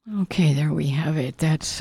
Okay, there we have it. That's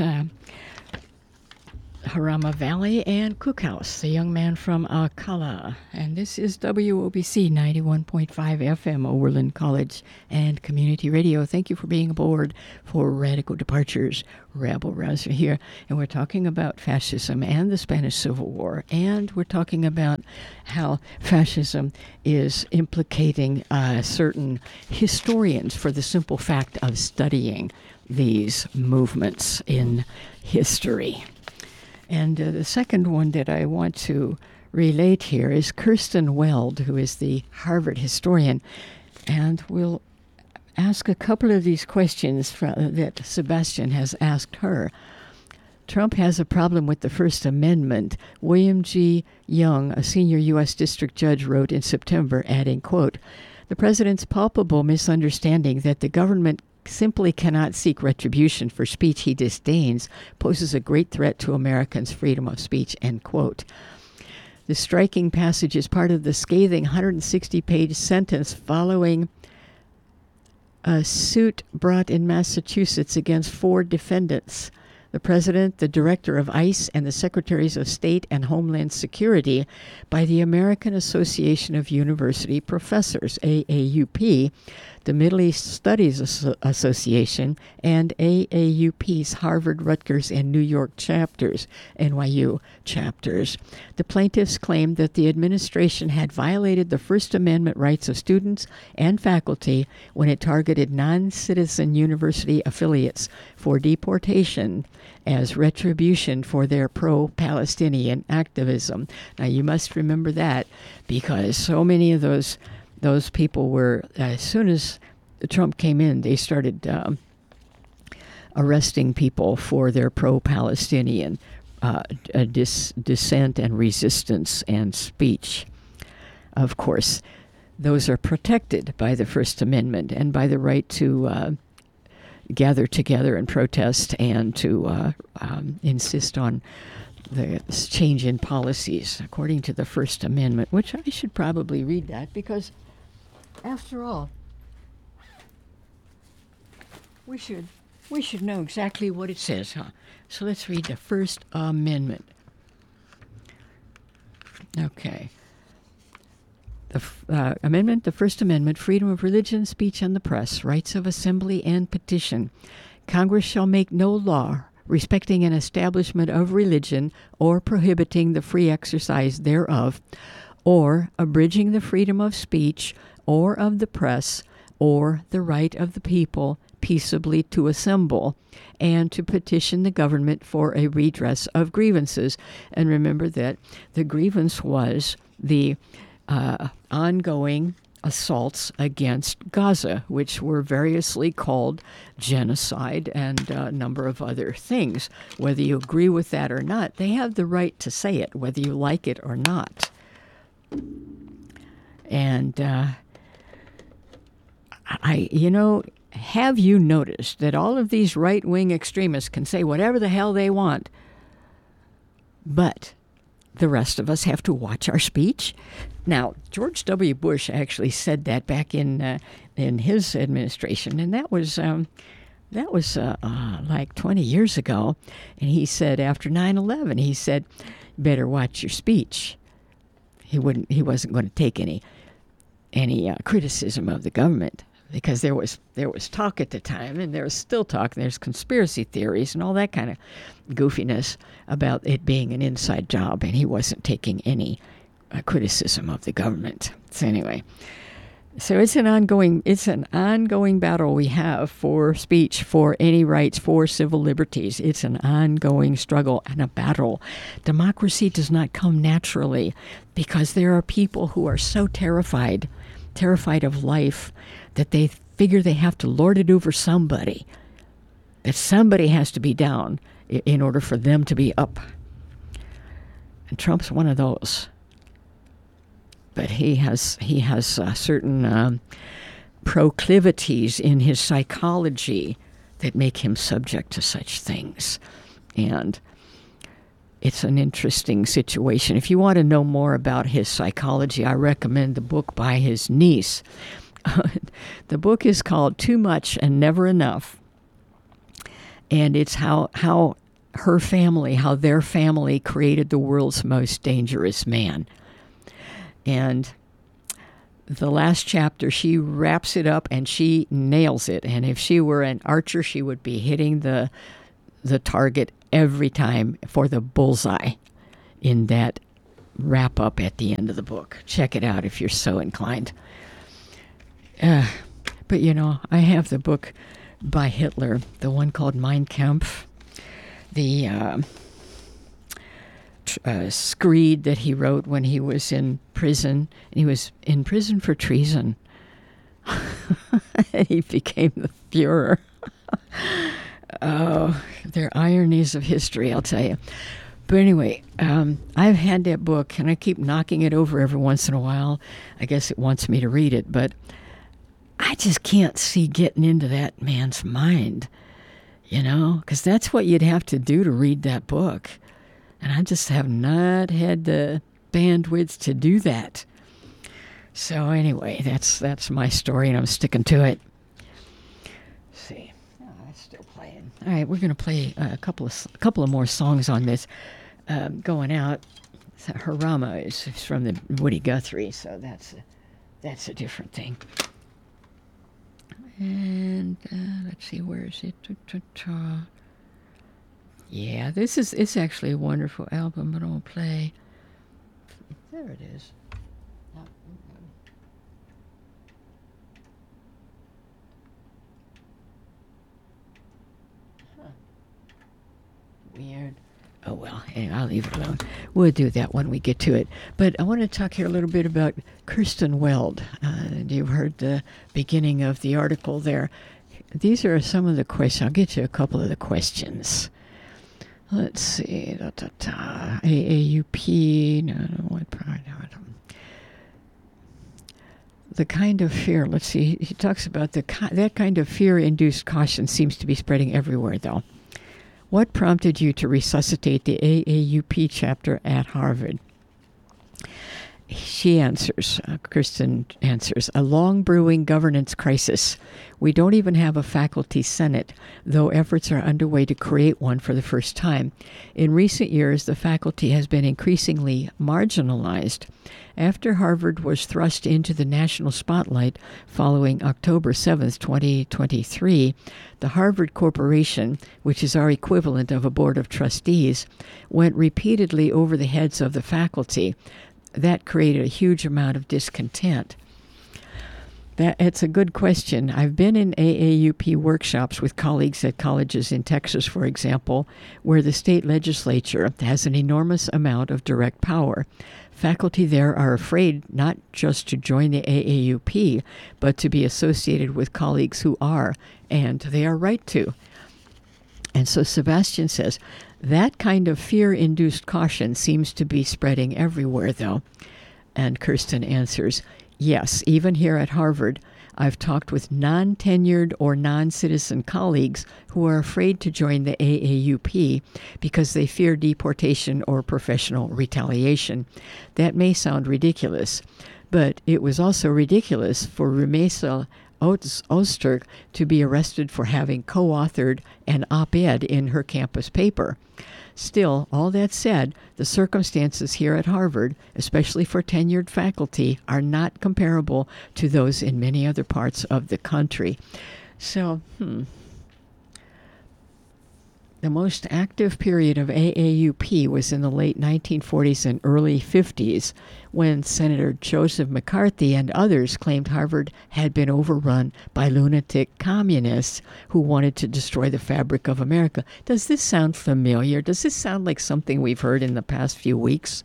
Harama Valley and Cookhouse, the young man from Alcala. And this is WOBC 91.5 FM, Overland College and Community Radio. Thank you for being aboard for Radical Departures. Rabble Rouser here. And we're talking about fascism and the Spanish Civil War. And we're talking about how fascism is implicating certain historians for the simple fact of studying these movements in history. And the second one that I want to relate here is Kirsten Weld, who is the Harvard historian. And we'll ask a couple of these questions that Sebastian has asked her. Trump has a problem with the First Amendment. William G. Young, a senior U.S. district judge, wrote in September, adding, quote, "The president's palpable misunderstanding that the government simply cannot seek retribution for speech he disdains poses a great threat to Americans' freedom of speech," end quote. The striking passage is part of the scathing 160-page sentence following a suit brought in Massachusetts against 4 defendants: the president, the director of ICE, and the secretaries of state and Homeland Security, by the American Association of University Professors, AAUP, the Middle East Studies Association, and AAUP's Harvard, Rutgers, and New York chapters, NYU chapters. The plaintiffs claimed that the administration had violated the First Amendment rights of students and faculty when it targeted non-citizen university affiliates for deportation as retribution for their pro-Palestinian activism. Now, you must remember that, because so many of those people were, as soon as Trump came in, they started arresting people for their pro-Palestinian dissent and resistance and speech. Of course, those are protected by the First Amendment and by the right to gather together and protest and to insist on the change in policies according to the First Amendment, which I should probably read that, because after all, we should know exactly what it says, huh? So let's read the First Amendment. Okay. The First Amendment, freedom of religion, speech, and the press, rights of assembly and petition. Congress shall make no law respecting an establishment of religion or prohibiting the free exercise thereof, or abridging the freedom of speech or of the press, or the right of the people peaceably to assemble and to petition the government for a redress of grievances. And remember that the grievance was the ongoing assaults against Gaza, which were variously called genocide and a number of other things. Whether you agree with that or not, they have the right to say it, whether you like it or not. And have you noticed that all of these right-wing extremists can say whatever the hell they want, but the rest of us have to watch our speech? Now, George W. Bush actually said that back in his administration, and that was like 20 years ago. And he said after 9/11, he said, "Better watch your speech." He wasn't going to take any criticism of the government, because there was talk at the time, and there was still talk. There's conspiracy theories and all that kind of goofiness about it being an inside job, and he wasn't taking any criticism of the government. So anyway, it's an ongoing battle we have for speech, for any rights, for civil liberties. It's an ongoing struggle and a battle. Democracy does not come naturally, because there are people who are so terrified of life, that they figure they have to lord it over somebody, that somebody has to be down in order for them to be up. And Trump's one of those. But he has certain proclivities in his psychology that make him subject to such things. And it's an interesting situation. If you want to know more about his psychology, I recommend the book by his niece. The book is called Too Much and Never Enough: And it's how how their family created the world's most dangerous man. And the last chapter, she wraps it up and she nails it. And if she were an archer, she would be hitting the target every time for the bullseye in that wrap up at the end of the book. Check it out if you're so inclined. But I have the book by Hitler, the one called Mein Kampf, the screed that he wrote when he was in prison. He was in prison for treason. He became the Fuhrer. Oh, they're ironies of history, I'll tell you. But anyway, I've had that book, and I keep knocking it over every once in a while. I guess it wants me to read it, but I just can't see getting into that man's mind, because that's what you'd have to do to read that book. And I just have not had the bandwidth to do that. So anyway, that's my story, and I'm sticking to it. Let's see. Oh, it's still playing. All right, we're going to play a couple of more songs on this. Going out, Harama is from the Woody Guthrie, so that's a different thing. And let's see, where is it? Yeah, it's actually a wonderful album, but I'll play. There it is. Weird. Oh, well, anyway, I'll leave it alone. We'll do that when we get to it. But I want to talk here a little bit about Kirsten Weld. You heard the beginning of the article there. These are some of the questions. I'll get to a couple of the questions. Let's see. AAUP. No, what part? The kind of fear. Let's see. He talks about that kind of fear-induced caution seems to be spreading everywhere, though. What prompted you to resuscitate the AAUP chapter at Harvard? She answers, Kirsten answers, a long brewing governance crisis. We don't even have a faculty senate, though efforts are underway to create one for the first time. In recent years, the faculty has been increasingly marginalized. After Harvard was thrust into the national spotlight following October 7th, 2023, the Harvard Corporation, which is our equivalent of a board of trustees, went repeatedly over the heads of the faculty. That created a huge amount of discontent. It's a good question. I've been in AAUP workshops with colleagues at colleges in Texas, for example, where the state legislature has an enormous amount of direct power. Faculty there are afraid not just to join the AAUP, but to be associated with colleagues who are, and they are right to. And so Sebastian says, that kind of fear-induced caution seems to be spreading everywhere, though. And Kirsten answers, yes, even here at Harvard, I've talked with non-tenured or non-citizen colleagues who are afraid to join the AAUP because they fear deportation or professional retaliation. That may sound ridiculous, but it was also ridiculous for Rumeysa Ozturk to be arrested for having co-authored an op-ed in her campus paper. Still, all that said, the circumstances here at Harvard, especially for tenured faculty, are not comparable to those in many other parts of the country. So, the most active period of AAUP was in the late 1940s and early 50s, when Senator Joseph McCarthy and others claimed Harvard had been overrun by lunatic communists who wanted to destroy the fabric of America. Does this sound familiar? Does this sound like something we've heard in the past few weeks?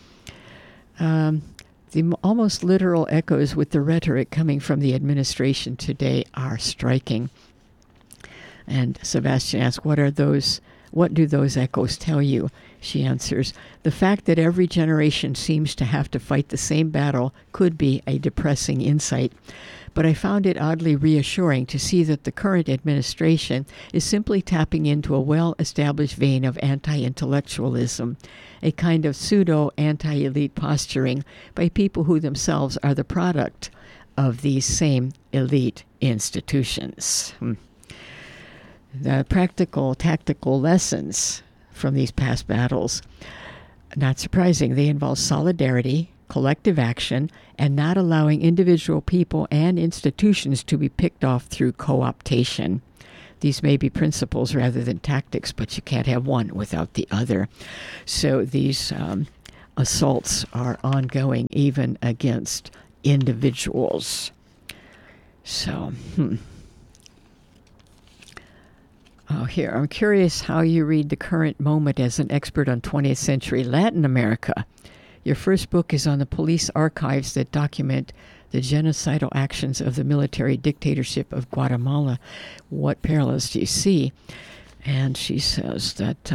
The almost literal echoes with the rhetoric coming from the administration today are striking. And Sebastian asks, what do those echoes tell you? She answers, the fact that every generation seems to have to fight the same battle could be a depressing insight. But I found it oddly reassuring to see that the current administration is simply tapping into a well-established vein of anti-intellectualism, a kind of pseudo-anti-elite posturing by people who themselves are the product of these same elite institutions. the practical, tactical lessons from these past battles. Not surprising, they involve solidarity, collective action, and not allowing individual people and institutions to be picked off through co-optation. These may be principles rather than tactics, but you can't have one without the other. So these assaults are ongoing even against individuals. So, Oh, here, I'm curious how you read the current moment as an expert on 20th century Latin America. Your first book is on the police archives that document the genocidal actions of the military dictatorship of Guatemala. What parallels do you see? And she says that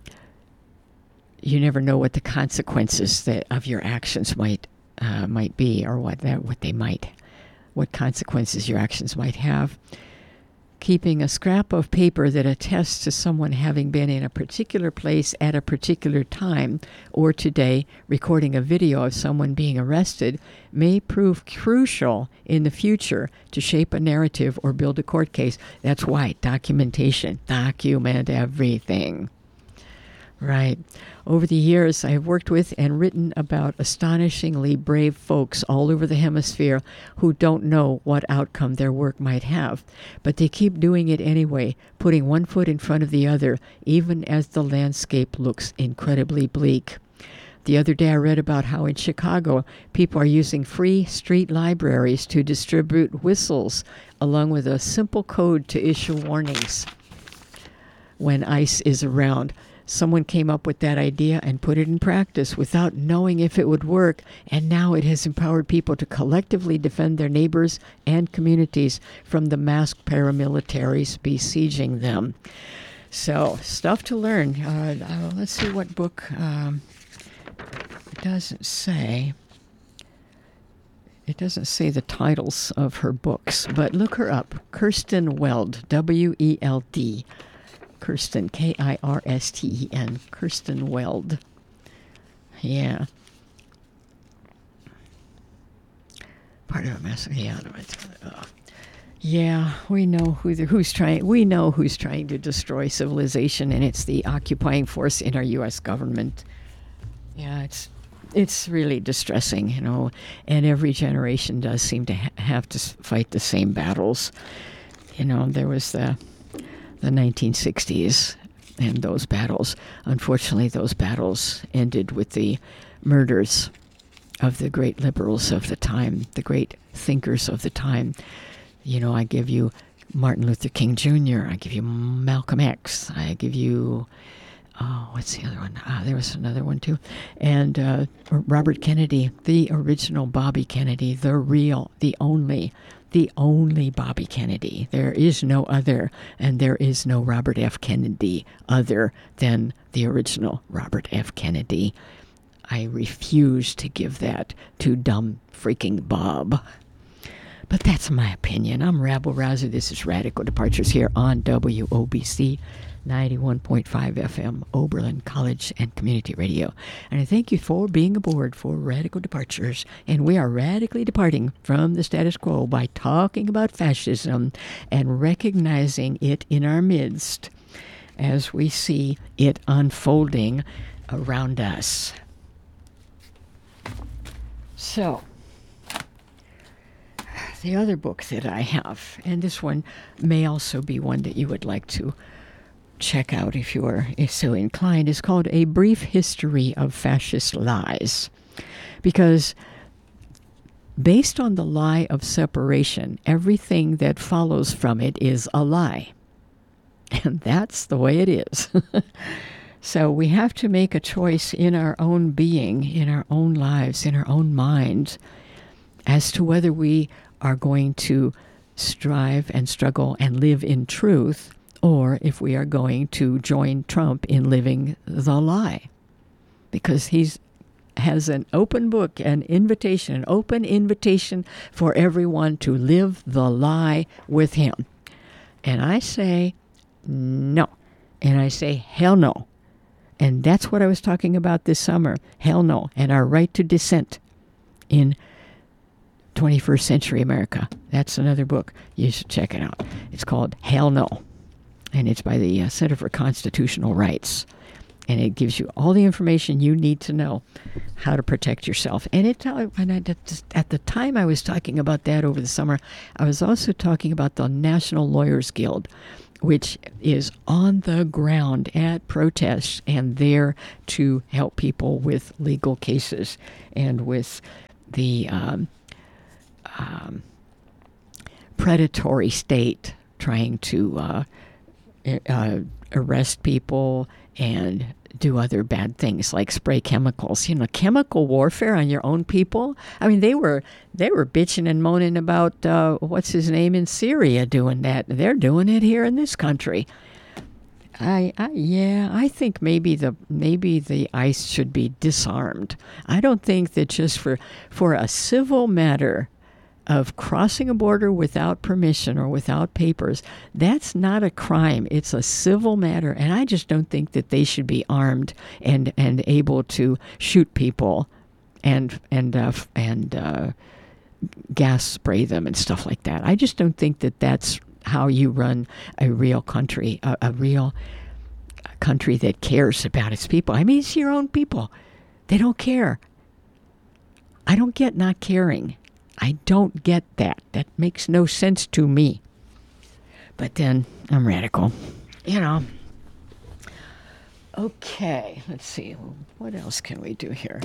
you never know what the consequences of your actions might be, or what consequences your actions might have. Keeping a scrap of paper that attests to someone having been in a particular place at a particular time, or today recording a video of someone being arrested, may prove crucial in the future to shape a narrative or build a court case. That's why documentation. Document everything. Right. Over the years, I have worked with and written about astonishingly brave folks all over the hemisphere who don't know what outcome their work might have, but they keep doing it anyway, putting one foot in front of the other, even as the landscape looks incredibly bleak. The other day I read about how in Chicago, people are using free street libraries to distribute whistles, along with a simple code to issue warnings when ICE is around. Someone came up with that idea and put it in practice without knowing if it would work, and now it has empowered people to collectively defend their neighbors and communities from the masked paramilitaries besieging them. So, stuff to learn. Let's see what book. It doesn't say. It doesn't say the titles of her books, but look her up. Kirsten Weld, W-E-L-D. Kirsten, K-I-R-S-T-E-N, Kirsten Weld. Yeah. Part of a mess. Yeah. Yeah, we know who's trying to destroy civilization, and it's the occupying force in our U.S. government. Yeah, it's really distressing, and every generation does seem to have to fight the same battles. There was the 1960s and those battles. Unfortunately, those battles ended with the murders of the great liberals of the time, the great thinkers of the time. I give you Martin Luther King Jr., I give you Malcolm X, I give you, what's the other one? There was another one too. And Robert Kennedy, the original Bobby Kennedy, the only Bobby Kennedy. There is no other, and there is no Robert F. Kennedy other than the original Robert F. Kennedy. I refuse to give that to dumb freaking Bob. But that's my opinion. I'm Rabble Rouser. This is Radical Departures here on WOBC 91.5 FM, Oberlin College and Community Radio. And I thank you for being aboard for Radical Departures. And we are radically departing from the status quo by talking about fascism and recognizing it in our midst as we see it unfolding around us. So, the other book that I have, and this one may also be one that you would like to check out if you are so inclined, is called A Brief History of Fascist Lies. Because based on the lie of separation, everything that follows from it is a lie. And that's the way it is. So we have to make a choice in our own being, in our own lives, in our own minds, as to whether we are going to strive and struggle and live in truth, or if we are going to join Trump in living the lie. Because he has an open book, an open invitation for everyone to live the lie with him. And I say no. And I say hell no. And that's what I was talking about this summer. Hell no. And our right to dissent in 21st century America. That's another book. You should check it out. It's called Hell No. and it's by the Center for Constitutional Rights. And it gives you all the information you need to know how to protect yourself. And at the time I was talking about that over the summer, I was also talking about the National Lawyers Guild, which is on the ground at protests and there to help people with legal cases and with the predatory state trying to arrest people and do other bad things like spray chemicals. Chemical warfare on your own people. I mean, they were bitching and moaning about what's his name in Syria doing that. They're doing it here in this country. I think maybe the ICE should be disarmed. I don't think that just for a civil matter of crossing a border without permission or without papers, that's not a crime. It's a civil matter, and I just don't think that they should be armed and able to shoot people and gas spray them and stuff like that. I just don't think that that's how you run a real country, a real country that cares about its people. I mean, it's your own people. They don't care. I don't get not caring. I don't get that. That makes no sense to me. But then I'm radical, Okay, let's see. What else can we do here?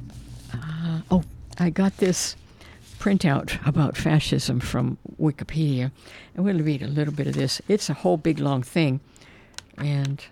I got this printout about fascism from Wikipedia. I'm going to read a little bit of this. It's a whole big long thing. And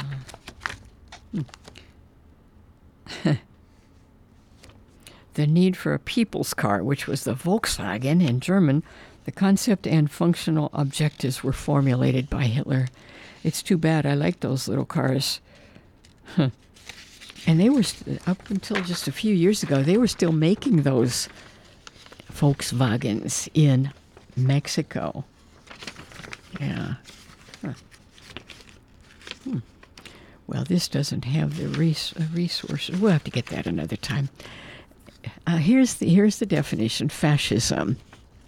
the need for a people's car, which was the Volkswagen in German, the concept and functional objectives were formulated by Hitler. It's too bad. I like those little cars. And they were, up until just a few years ago, they were still making those Volkswagens in Mexico. Yeah. Huh. Well, this doesn't have the resources. We'll have to get that another time. Here's the definition: fascism.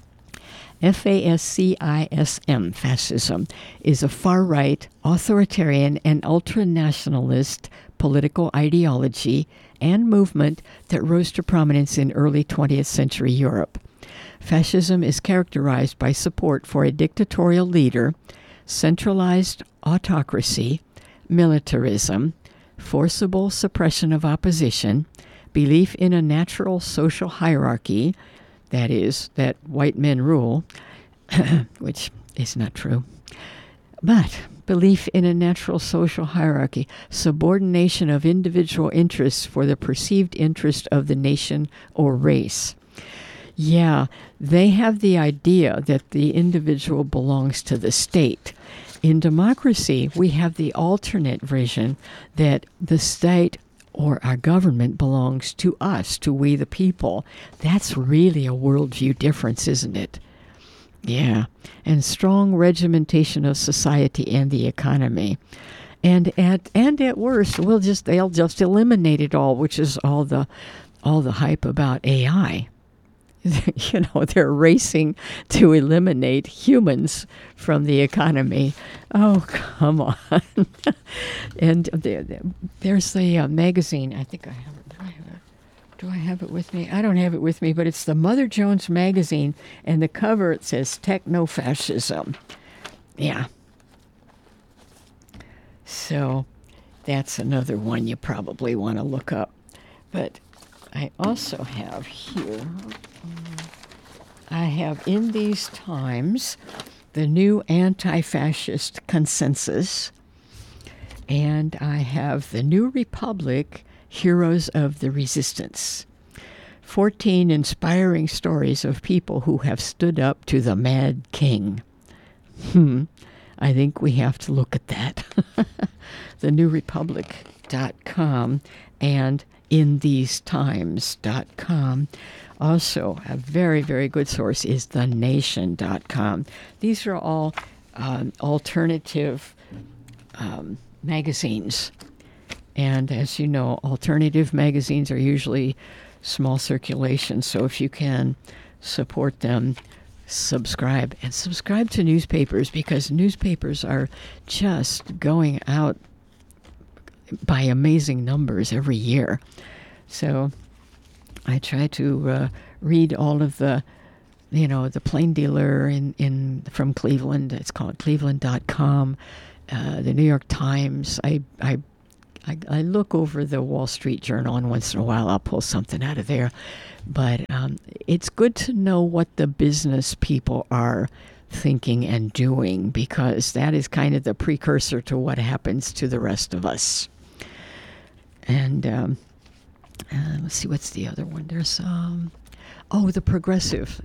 Fascism. Fascism is a far-right, authoritarian, and ultranationalist political ideology and movement that rose to prominence in early 20th century Europe. Fascism is characterized by support for a dictatorial leader, centralized autocracy, militarism, forcible suppression of opposition, belief in a natural social hierarchy, that is, that white men rule, which is not true, but belief in a natural social hierarchy, subordination of individual interests for the perceived interest of the nation or race. Yeah, they have the idea that the individual belongs to the state. In democracy, we have the alternate version that the state or our government belongs to us, to we the people. That's really a worldview difference, isn't it? Yeah. And strong regimentation of society and the economy. And at worst, they'll just eliminate it all, which is all the hype about AI. They're racing to eliminate humans from the economy. Oh, come on. And there's the magazine. I think I have it. Do I have it with me? I don't have it with me, but it's the Mother Jones magazine, and the cover, it says Techno-Fascism. Yeah. So that's another one you probably want to look up. But I also have here, I have In These Times, the new anti-fascist consensus, and I have The New Republic, Heroes of the Resistance. 14 inspiring stories of people who have stood up to the Mad King. I think we have to look at that. thenewrepublic.com and inthesetimes.com. Also, a very, very good source is thenation.com. These are all alternative magazines. And as you know, alternative magazines are usually small circulation, so if you can support them, subscribe. And subscribe to newspapers, because newspapers are just going out by amazing numbers every year. So I try to read all of the Plain Dealer from Cleveland. It's called Cleveland.com. The New York Times. I look over the Wall Street Journal, and once in a while I'll pull something out of there. But it's good to know what the business people are thinking and doing, because that is kind of the precursor to what happens to the rest of us. And let's see, what's the other one? There's the Progressive,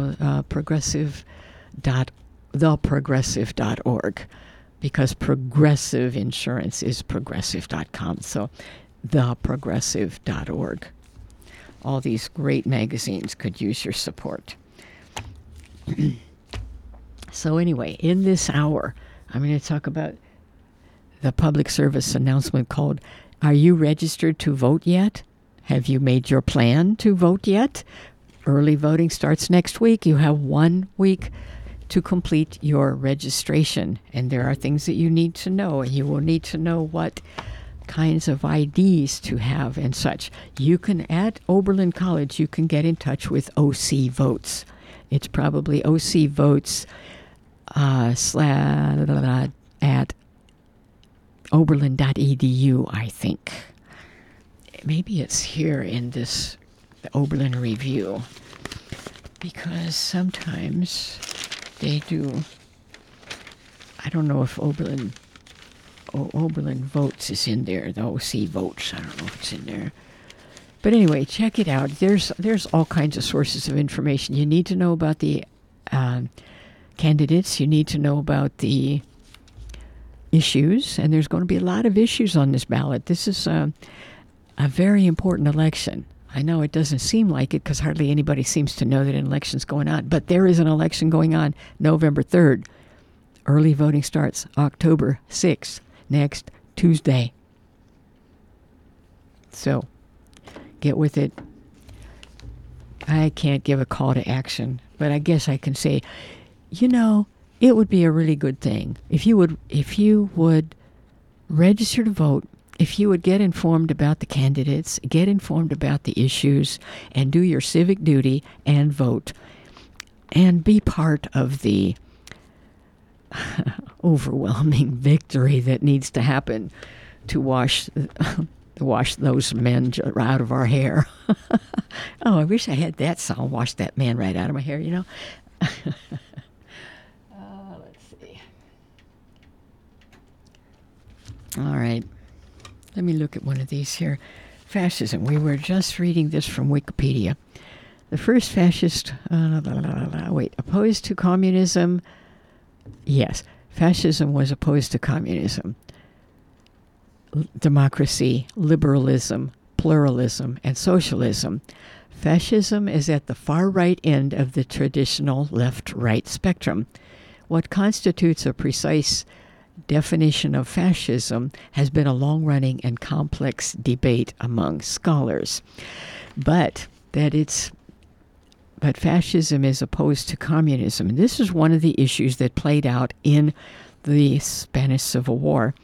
theprogressive.org, because Progressive Insurance is progressive.com. So theprogressive.org. All these great magazines could use your support. So anyway, in this hour, I'm going to talk about the public service announcement called, "Are you registered to vote yet? Have you made your plan to vote yet?" Early voting starts next week. You have 1 week to complete your registration. And there are things that you need to know. And you will need to know what kinds of IDs to have and such. You can, at Oberlin College, you can get in touch with OC Votes. It's probably OC Votes at oberlin.edu, I think. Maybe it's here in this Oberlin Review, because sometimes they do. I don't know if Oberlin Votes is in there. The OC Votes, I don't know if it's in there. But anyway, check it out. There's all kinds of sources of information. You need to know about the candidates. You need to know about the issues, and there's going to be a lot of issues on this ballot. This is a very important election. I know it doesn't seem like it, because hardly anybody seems to know that an election's going on, but there is an election going on November 3rd. Early voting starts October 6th, next Tuesday. So, get with it. I can't give a call to action, but I guess I can say, it would be a really good thing if you would register to vote, if you would get informed about the candidates, get informed about the issues, and do your civic duty and vote, and be part of the overwhelming victory that needs to happen to wash those men out of our hair. Oh, I wish I had that song, "Wash That Man Right Out of My Hair," Let's see. All right. Let me look at one of these here. Fascism. We were just reading this from Wikipedia. The first fascist, opposed to communism. Yes, fascism was opposed to communism. Democracy, liberalism, pluralism, and socialism. Fascism is at the far right end of the traditional left-right spectrum. What constitutes a precise definition of fascism has been a long-running and complex debate among scholars. But fascism is opposed to communism. And this is one of the issues that played out in the Spanish Civil War.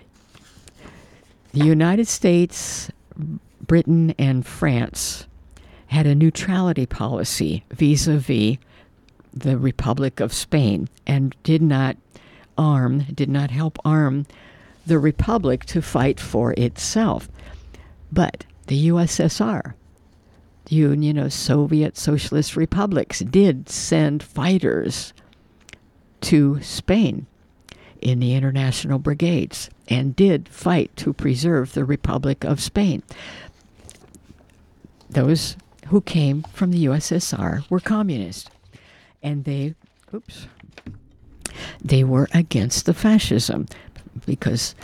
The United States, Britain, and France had a neutrality policy vis-a-vis the Republic of Spain, and did not help arm the Republic to fight for itself. But the USSR, the Union of Soviet Socialist Republics, did send fighters to Spain in the international brigades, and did fight to preserve the Republic of Spain. Those who came from the USSR were communist, and they were against the fascism because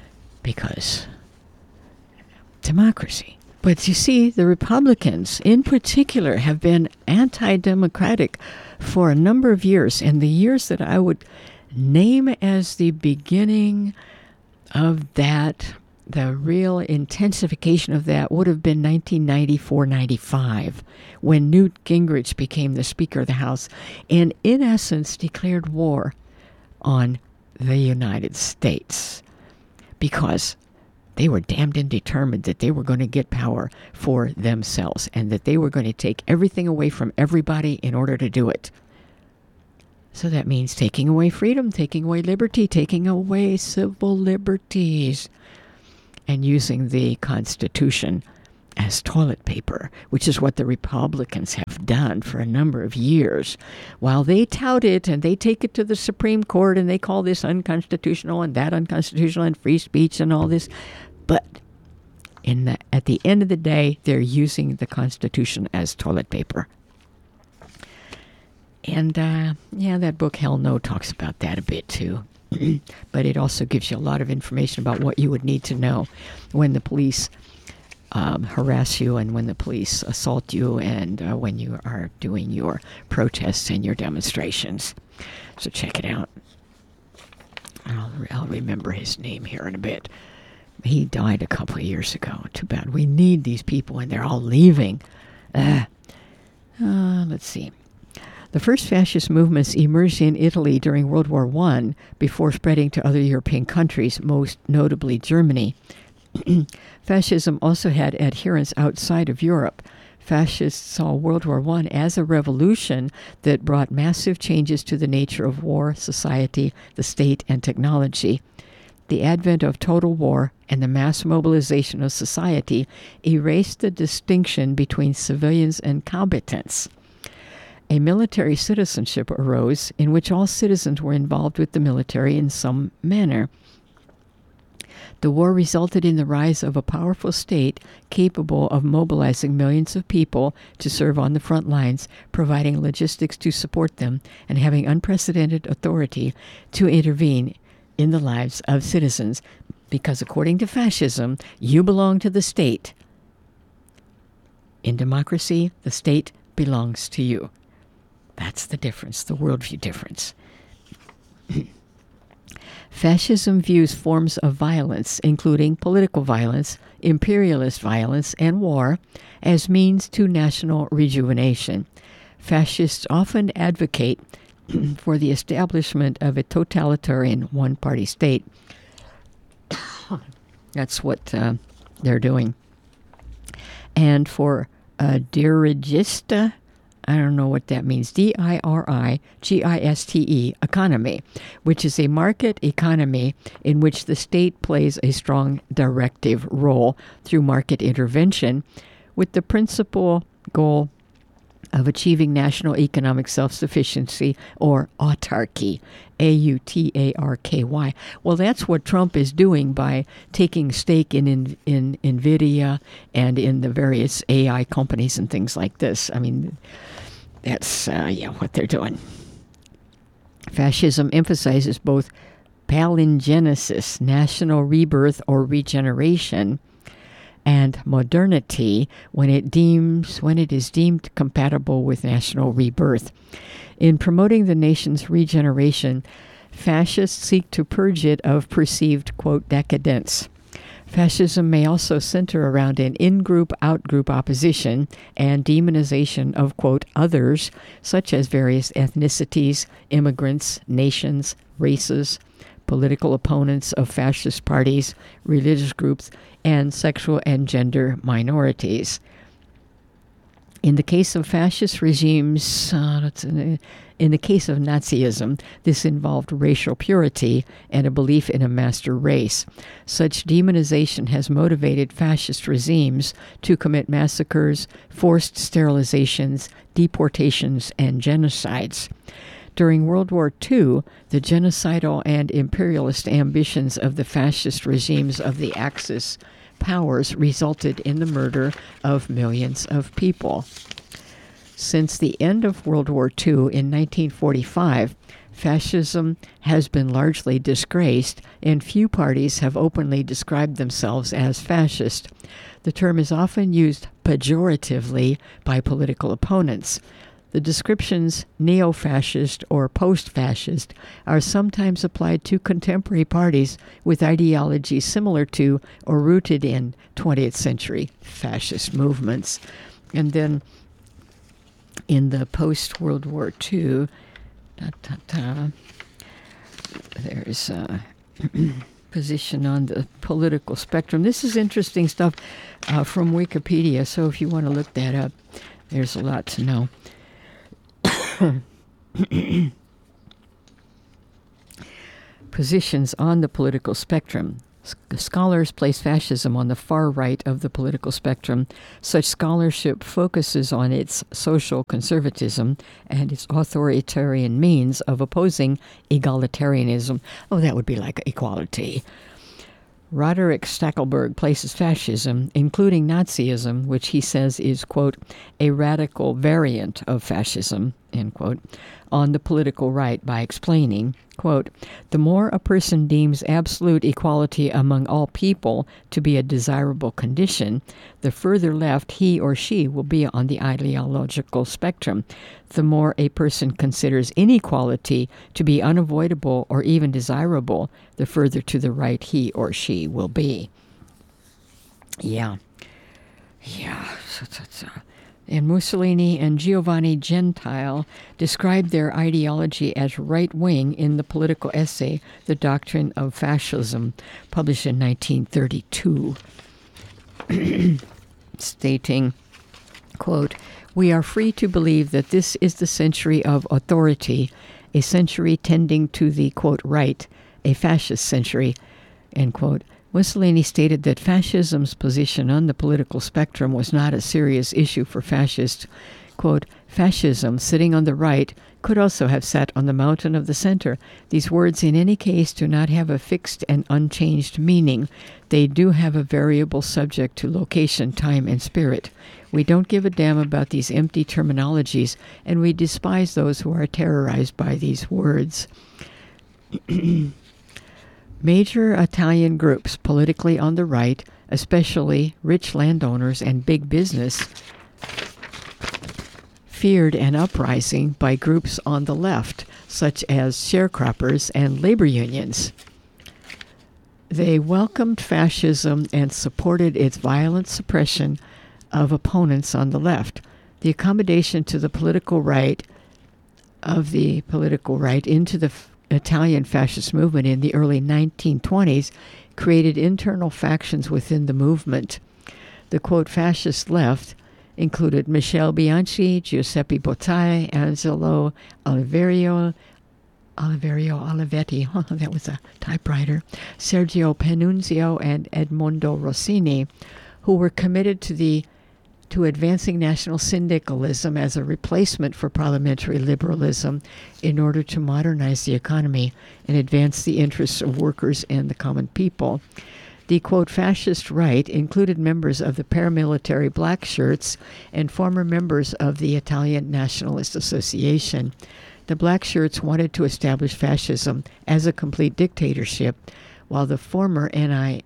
democracy. But you see, the Republicans in particular have been anti-democratic for a number of years, and the years that I would name as the beginning of that the real intensification of that would have been 1994-95, when Newt Gingrich became the Speaker of the House and, in essence, declared war on the United States, because they were damned and determined that they were going to get power for themselves and that they were going to take everything away from everybody in order to do it. So that means taking away freedom, taking away liberty, taking away civil liberties, and using the Constitution as toilet paper, which is what the Republicans have done for a number of years. While they tout it and they take it to the Supreme Court and they call this unconstitutional and that unconstitutional and free speech and all this, but at the end of the day, they're using the Constitution as toilet paper. And that book, Hell No, talks about that a bit too. But it also gives you a lot of information about what you would need to know when the police harass you and when the police assault you and when you are doing your protests and your demonstrations. So check it out. I'll remember his name here in a bit. He died a couple of years ago. Too bad. We need these people and they're all leaving. Let's see. The first fascist movements emerged in Italy during World War I before spreading to other European countries, most notably Germany. Fascism also had adherents outside of Europe. Fascists saw World War I as a revolution that brought massive changes to the nature of war, society, the state, and technology. The advent of total war and the mass mobilization of society erased the distinction between civilians and combatants. A military citizenship arose in which all citizens were involved with the military in some manner. The war resulted in the rise of a powerful state capable of mobilizing millions of people to serve on the front lines, providing logistics to support them, and having unprecedented authority to intervene in the lives of citizens, because according to fascism, you belong to the state. In democracy, the state belongs to you. That's the difference, the worldview difference. Fascism views forms of violence, including political violence, imperialist violence, and war, as means to national rejuvenation. Fascists often advocate for the establishment of a totalitarian one-party state. That's what they're doing. And for a dirigista, I don't know what that means, dirigiste economy, which is a market economy in which the state plays a strong directive role through market intervention, with the principal goal of achieving national economic self-sufficiency or autarky, autarky. Well, that's what Trump is doing by taking stake in NVIDIA and in the various AI companies and things like this. I mean, that's what they're doing. Fascism emphasizes both palingenesis, national rebirth or regeneration, and modernity when it is deemed compatible with national rebirth. In promoting the nation's regeneration, fascists seek to purge it of perceived, quote, decadence. Fascism may also center around an in-group, out-group opposition and demonization of, quote, others, such as various ethnicities, immigrants, nations, races, political opponents of fascist parties, religious groups, and sexual and gender minorities. In the case of fascist regimes, in the case of Nazism, this involved racial purity and a belief in a master race. Such demonization has motivated fascist regimes to commit massacres, forced sterilizations, deportations, and genocides. During World War II, the genocidal and imperialist ambitions of the fascist regimes of the Axis powers resulted in the murder of millions of people. Since the end of World War II in 1945, fascism has been largely disgraced, and few parties have openly described themselves as fascist. The term is often used pejoratively by political opponents. The descriptions neo-fascist or post-fascist are sometimes applied to contemporary parties with ideologies similar to or rooted in 20th century fascist movements. And then in the post-World War II, there's a position on the political spectrum. This is interesting stuff from Wikipedia, so if you want to look that up, there's a lot to know. Positions on the political spectrum. Scholars place fascism on the far right of the political spectrum. Such scholarship focuses on its social conservatism and its authoritarian means of opposing egalitarianism. Oh, that would be like equality. Roderick Stackelberg places fascism, including Nazism, which he says is, quote, a radical variant of fascism, end quote, on the political right by explaining, quote, the more a person deems absolute equality among all people to be a desirable condition, the further left he or she will be on the ideological spectrum. The more a person considers inequality to be unavoidable or even desirable, the further to the right he or she will be. Yeah. And Mussolini and Giovanni Gentile described their ideology as right-wing in the political essay, The Doctrine of Fascism, published in 1932, stating, quote, we are free to believe that this is the century of authority, a century tending to the, quote, right, a fascist century, end quote. Mussolini stated that fascism's position on the political spectrum was not a serious issue for fascists. Quote, fascism, sitting on the right, could also have sat on the mountain of the center. These words in any case do not have a fixed and unchanged meaning. They do have a variable subject to location, time, and spirit. We don't give a damn about these empty terminologies, and we despise those who are terrorized by these words. Major Italian groups politically on the right, especially rich landowners and big business, feared an uprising by groups on the left, such as sharecroppers and labor unions. They welcomed fascism and supported its violent suppression of opponents on the left. The accommodation to the political right into the Italian fascist movement in the early 1920s created internal factions within the movement. The, quote, fascist left included Michele Bianchi, Giuseppe Bottai, Angelo Olivetti, that was a typewriter, Sergio Panunzio, and Edmondo Rossini, who were committed to advancing national syndicalism as a replacement for parliamentary liberalism in order to modernize the economy and advance the interests of workers and the common people. The, quote, fascist right included members of the paramilitary Black Shirts and former members of the Italian Nationalist Association. The Black Shirts wanted to establish fascism as a complete dictatorship, while the former ANI,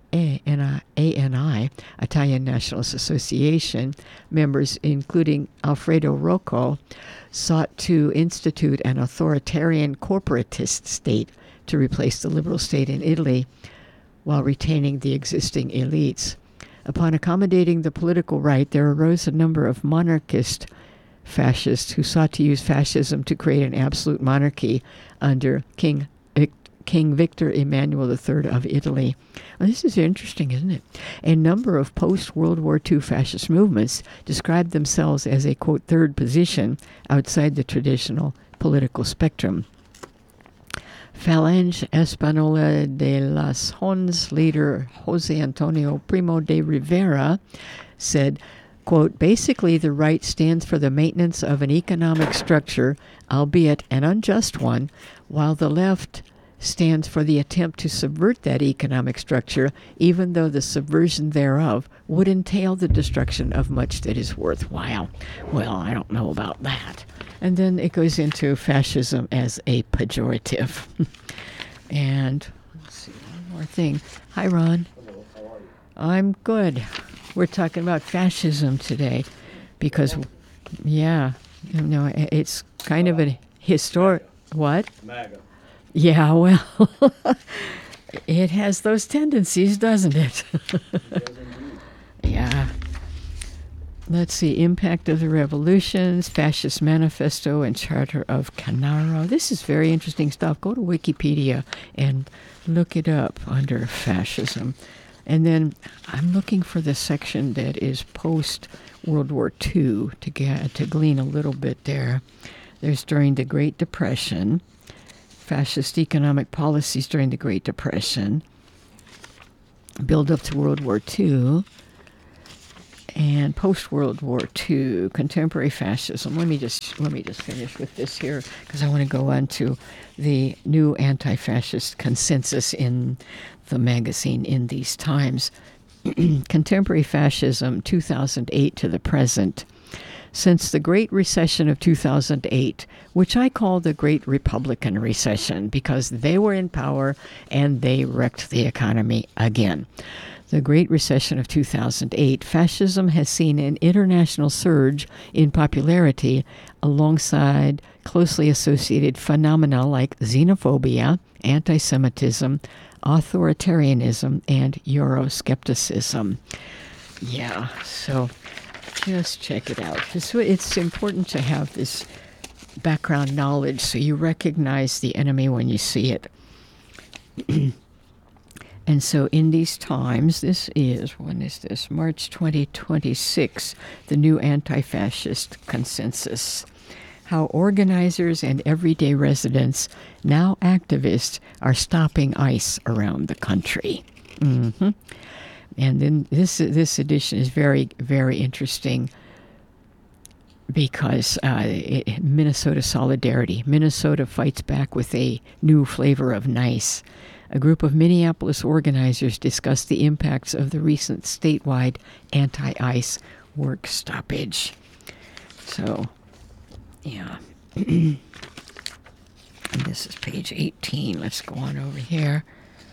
Italian Nationalist Association, members, including Alfredo Rocco, sought to institute an authoritarian corporatist state to replace the liberal state in Italy while retaining the existing elites. Upon accommodating the political right, there arose a number of monarchist fascists who sought to use fascism to create an absolute monarchy under King Victor Emmanuel III of Italy. Well, this is interesting, isn't it? A number of post-World War II fascist movements described themselves as a, quote, third position outside the traditional political spectrum. Falange Española de las Honds leader José Antonio Primo de Rivera said, quote, basically the right stands for the maintenance of an economic structure, albeit an unjust one, while the left stands for the attempt to subvert that economic structure, even though the subversion thereof would entail the destruction of much that is worthwhile. Well, I don't know about that. And then it goes into fascism as a pejorative. And let's see, one more thing. Hi, Ron. Hello, how are you? I'm good. We're talking about fascism today because, yeah, It's kind of a historic. What? MAGA. Yeah, well, it has those tendencies, doesn't it? Yeah. Let's see. Impact of the Revolutions, Fascist Manifesto, and Charter of Canaro. This is very interesting stuff. Go to Wikipedia and look it up under fascism. And then I'm looking for the section that is post-World War II to glean a little bit there. There's during the Great Depression, fascist economic policies during the Great Depression, build up to World War II, and post-World War II, contemporary fascism. Let me just finish with this here, because I want to go on to the new anti-fascist consensus in the magazine In These Times. Contemporary fascism, 2008 to the present. Since the Great Recession of 2008, which I call the Great Republican Recession, because they were in power and they wrecked the economy again. The Great Recession of 2008, fascism has seen an international surge in popularity alongside closely associated phenomena like xenophobia, anti-Semitism, authoritarianism, and Euroscepticism. Yeah, so just check it out. It's important to have this background knowledge so you recognize the enemy when you see it. And so in these times, when is this? March 2026, the new anti-fascist consensus. How organizers and everyday residents, now activists, are stopping ICE around the country. Mm-hmm. And then this edition is very, very interesting because Minnesota solidarity. Minnesota fights back with a new flavor of nice. A group of Minneapolis organizers discussed the impacts of the recent statewide anti-ICE work stoppage. So, yeah. And this is page 18. Let's go on over here.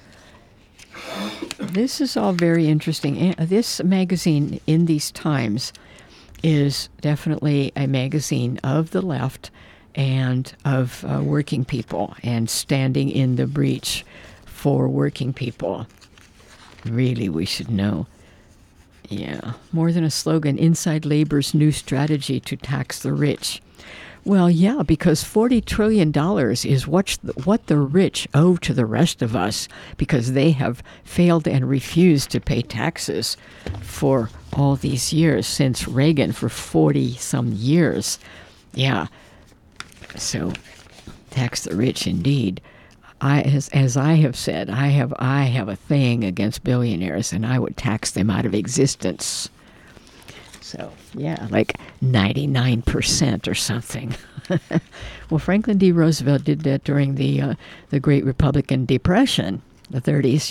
This is all very interesting. This magazine, In These Times, is definitely a magazine of the left and of working people and standing in the breach for working people. Really, we should know. Yeah. More than a slogan, Inside Labor's new strategy to tax the rich. Well, yeah, because $40 trillion is what the rich owe to the rest of us because they have failed and refused to pay taxes for all these years, since Reagan, for 40-some years. Yeah. So, tax the rich indeed. As I have said, I have a thing against billionaires, and I would tax them out of existence. So, yeah, like 99% or something. Well, Franklin D. Roosevelt did that during the Great Republican Depression, the 30s,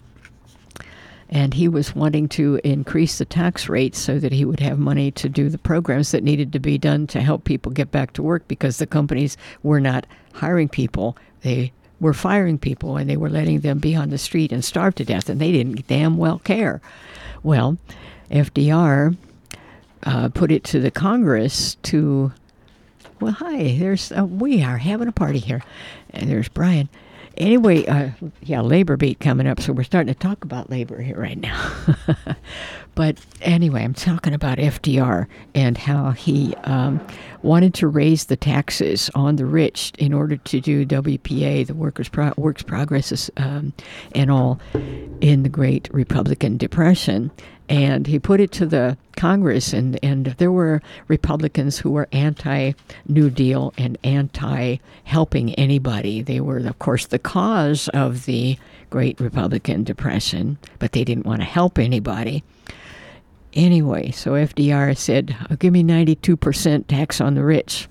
And he was wanting to increase the tax rate so that he would have money to do the programs that needed to be done to help people get back to work, because the companies were not hiring people. They were firing people, and they were letting them be on the street and starve to death, and they didn't damn well care. Well, FDR put it to the Congress to, well, hi, we are having a party here. And there's Brian. Anyway, Labor Beat coming up, so we're starting to talk about labor here right now. But anyway, I'm talking about FDR and how he wanted to raise the taxes on the rich in order to do WPA, the Works Progress, and all in the Great Republican Depression. And he put it to the Congress, and there were Republicans who were anti-New Deal and anti-helping anybody. They were, of course, the cause of the Great Republican Depression, but they didn't want to help anybody. Anyway, so FDR said, give me 92% tax on the rich.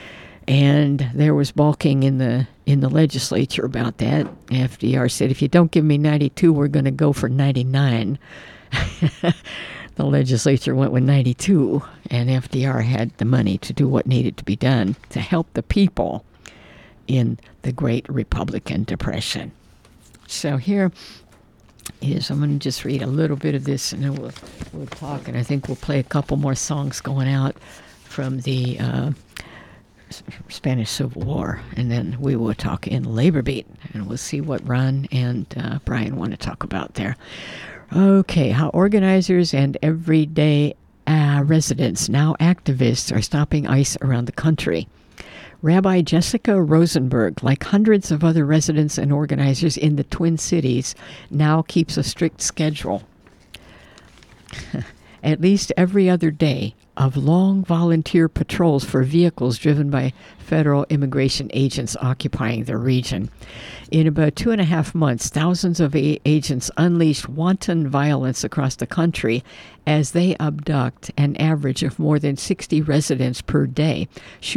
And there was balking in the legislature about that. FDR said, if you don't give me 92, we're going to go for 99. The legislature went with 92, and FDR had the money to do what needed to be done to help the people in the Great Republican Depression. So here is, I'm going to just read a little bit of this, and then we'll talk, and I think we'll play a couple more songs going out from the Spanish Civil War, and then we will talk in Labor Beat, and we'll see what Ron and Brian want to talk about there. Okay, how organizers and everyday residents, now activists, are stopping ICE around the country. Rabbi Jessica Rosenberg, like hundreds of other residents and organizers in the Twin Cities, now keeps a strict schedule. At least every other day, of long volunteer patrols for vehicles driven by federal immigration agents occupying the region. In about 2.5 months, thousands of agents unleashed wanton violence across the country as they abduct an average of more than 60 residents per day,